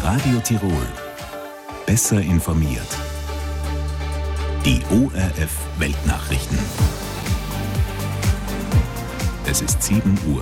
Radio Tirol. Besser informiert. Die ORF Weltnachrichten. Es ist 7 Uhr.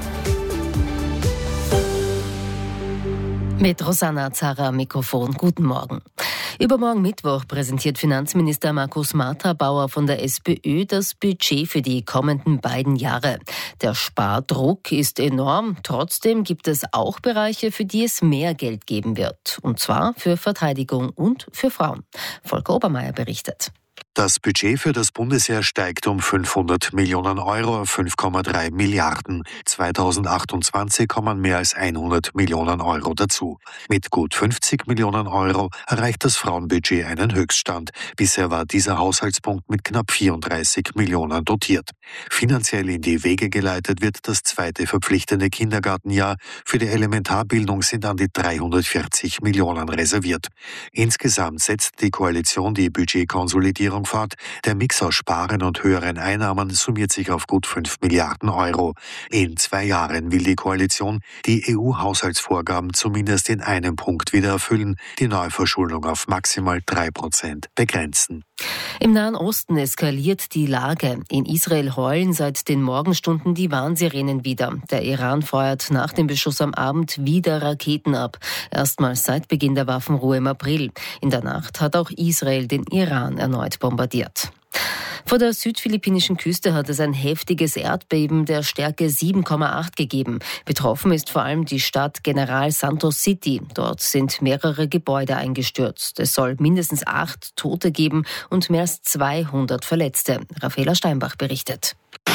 Mit Rosanna Zara am Mikrofon. Guten Morgen. Übermorgen Mittwoch präsentiert Finanzminister Markus Martha-Bauer von der SPÖ das Budget für die kommenden beiden Jahre. Der Spardruck ist enorm. Trotzdem gibt es auch Bereiche, für die es mehr Geld geben wird. Und zwar für Verteidigung und für Frauen. Volker Obermeier berichtet. Das Budget für das Bundesheer steigt um 500 Millionen Euro auf 5,3 Milliarden. 2028 kommen mehr als 100 Millionen Euro dazu. Mit gut 50 Millionen Euro erreicht das Frauenbudget einen Höchststand. Bisher war dieser Haushaltspunkt mit knapp 34 Millionen dotiert. Finanziell in die Wege geleitet wird das zweite verpflichtende Kindergartenjahr. Für die Elementarbildung sind an die 340 Millionen reserviert. Insgesamt setzt die Koalition die Budgetkonsolidierung fort. Der Mix aus Sparen und höheren Einnahmen summiert sich auf gut 5 Milliarden Euro. In 2 Jahren will die Koalition die EU-Haushaltsvorgaben zumindest in einem Punkt wieder erfüllen, die Neuverschuldung auf maximal 3% begrenzen. Im Nahen Osten eskaliert die Lage. In Israel heulen seit den Morgenstunden die Warnsirenen wieder. Der Iran feuert nach dem Beschuss am Abend wieder Raketen ab. Erstmals seit Beginn der Waffenruhe im April. In der Nacht hat auch Israel den Iran erneut bombardiert. Vor der südphilippinischen Küste hat es ein heftiges Erdbeben der Stärke 7,8 gegeben. Betroffen ist vor allem die Stadt General Santos City. Dort sind mehrere Gebäude eingestürzt. Es soll mindestens 8 Tote geben und mehr als 200 Verletzte. Raffaela Steinbach berichtet.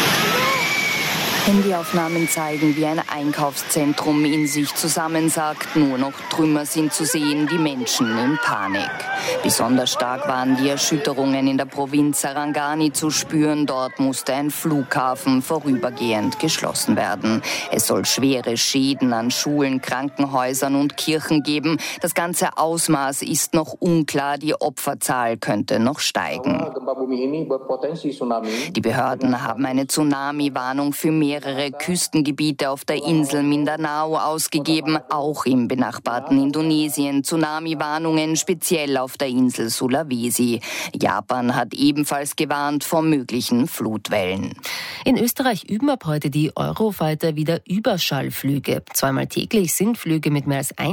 Handyaufnahmen zeigen, wie ein Einkaufszentrum in sich zusammensackt. Nur noch Trümmer sind zu sehen, die Menschen in Panik. Besonders stark waren die Erschütterungen in der Provinz Sarangani zu spüren. Dort musste ein Flughafen vorübergehend geschlossen werden. Es soll schwere Schäden an Schulen, Krankenhäusern und Kirchen geben. Das ganze Ausmaß ist noch unklar. Die Opferzahl könnte noch steigen. Die Behörden haben eine Tsunami-Warnung für mehrere Küstengebiete auf der Insel Mindanao ausgegeben, auch im benachbarten Indonesien. Tsunami-Warnungen speziell auf der Insel Sulawesi. Japan hat ebenfalls gewarnt vor möglichen Flutwellen. In Österreich üben ab heute die Eurofighter wieder Überschallflüge. 2-mal täglich sind Flüge mit mehr als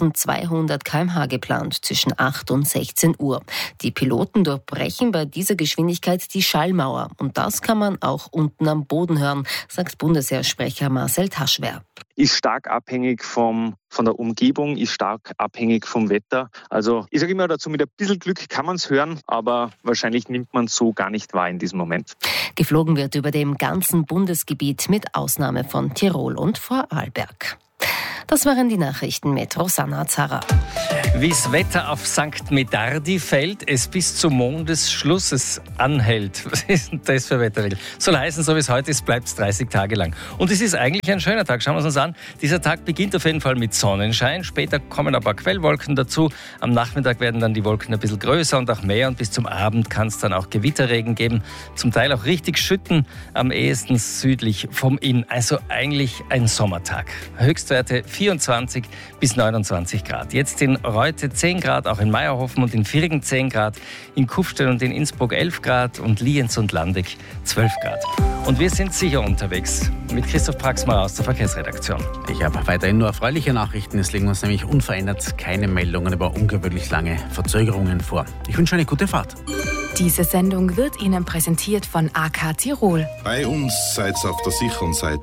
1200 km/h geplant, zwischen 8 und 16 Uhr. Die Piloten durchbrechen bei dieser Geschwindigkeit die Schallmauer. Und das kann man auch unten am Boden hören, sagt Bundesheersprecher Marcel Taschwer. Ist stark abhängig von der Umgebung, ist stark abhängig vom Wetter. Also ich sage immer dazu, mit ein bisschen Glück kann man es hören, aber wahrscheinlich nimmt man es so gar nicht wahr in diesem Moment. Geflogen wird über dem ganzen Bundesgebiet mit Ausnahme von Tirol und Vorarlberg. Das waren die Nachrichten mit Rosanna Zara. Wie's Wetter auf St. Medardi fällt, es bis zum Mondesschlusses anhält. Was ist denn das für Wetter? Soll heißen, so wie es heute ist, bleibt es 30 Tage lang. Und es ist eigentlich ein schöner Tag. Schauen wir es uns an. Dieser Tag beginnt auf jeden Fall mit Sonnenschein. Später kommen ein paar Quellwolken dazu. Am Nachmittag werden dann die Wolken ein bisschen größer und auch mehr. Und bis zum Abend kann es dann auch Gewitterregen geben. Zum Teil auch richtig schütten, am ehesten südlich vom Inn. Also eigentlich ein Sommertag. Höchstwerte 24 bis 29 Grad. Jetzt in Reute 10 Grad, auch in Meierhofen und in Virgen 10 Grad, in Kufstein und in Innsbruck 11 Grad und Lienz und Landeck 12 Grad. Und wir sind sicher unterwegs mit Christoph Praxmar aus der Verkehrsredaktion. Ich habe weiterhin nur erfreuliche Nachrichten. Es liegen uns nämlich unverändert keine Meldungen über ungewöhnlich lange Verzögerungen vor. Ich wünsche eine gute Fahrt. Diese Sendung wird Ihnen präsentiert von AK Tirol. Bei uns seid ihr auf der sicheren Seite.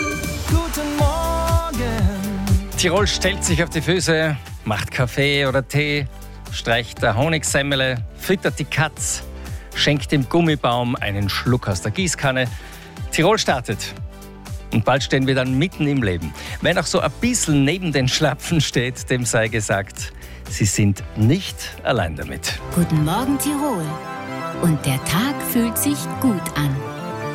Guten Morgen! Tirol stellt sich auf die Füße, macht Kaffee oder Tee, streicht der Honigsemmele, füttert die Katz, schenkt dem Gummibaum einen Schluck aus der Gießkanne. Tirol startet. Und bald stehen wir dann mitten im Leben. Wer noch so ein bisschen neben den Schlapfen steht, dem sei gesagt, Sie sind nicht allein damit. Guten Morgen Tirol. Und der Tag fühlt sich gut an.